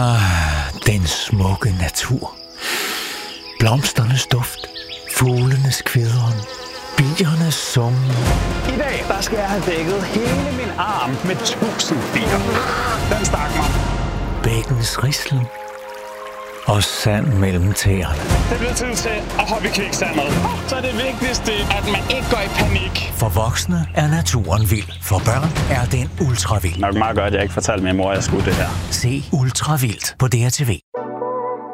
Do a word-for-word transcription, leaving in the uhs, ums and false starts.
Ah, den smukke natur. Blomsternes duft, fuglenes kvidren, biernes summen. I dag, der skal jeg have dækket hele min arm med tusind bier. Den stak mig. Bækkens rislen og sand mellem tæerne. Det bliver tid til at hoppe i kviksandet. Så er det vigtigste, at man ikke går i panik. For voksne er naturen vild. For børn er den ultravild. Nok meget godt, at jeg ikke fortalte min mor, at jeg skulle det her. Se Ultravildt på D R T V.